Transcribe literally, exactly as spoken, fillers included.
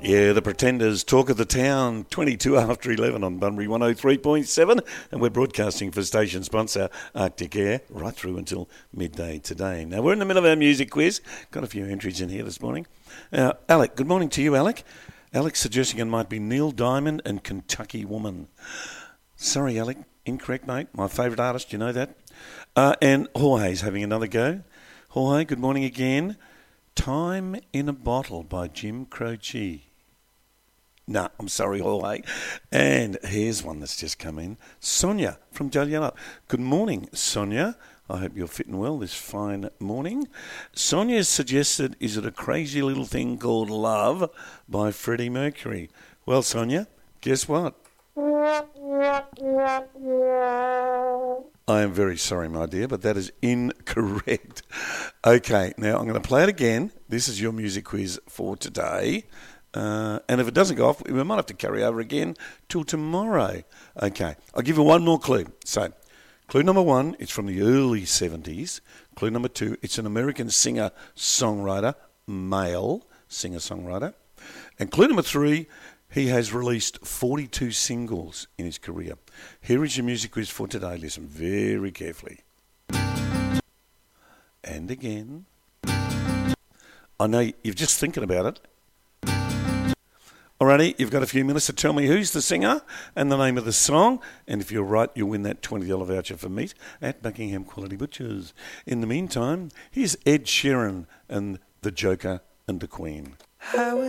Yeah, the Pretenders, Talk of the Town, twenty-two after eleven on Bunbury one oh three point seven, and we're broadcasting for station sponsor Arctic Air right through until midday today. Now, we're in the middle of our music quiz. Got a few entries in here this morning. Uh, Alec, good morning to you, Alec. Alex suggesting it might be Neil Diamond and Kentucky Woman. Sorry, Alec, incorrect, mate. My favourite artist, you know that. Uh, and Jorge's having another go. Jorge, good morning again. Time in a Bottle by Jim Croce. No, I'm sorry, Jorge. And here's one that's just come in. Sonia from Dalyella. Good morning, Sonia. I hope you're fitting well this fine morning. Sonia suggested, is it a crazy little thing called Love by Freddie Mercury? Well, Sonia, guess what? I am very sorry, my dear, but that is incorrect. Okay, now I'm going to play it again. This is your music quiz for today. Uh, and if it doesn't go off, we might have to carry over again till tomorrow. Okay, I'll give you one more clue. So, clue number one, it's from the early seventies. Clue number two, it's an American singer-songwriter, male singer-songwriter. And clue number three, he has released forty-two singles in his career. Here is your music quiz for today. Listen very carefully. And again. I know you're just thinking about it. Alrighty, you've got a few minutes to tell me who's the singer and the name of the song. And if you're right, you'll win that twenty dollars voucher for meat at Buckingham Quality Butchers. In the meantime, here's Ed Sheeran and The Joker and the Queen. How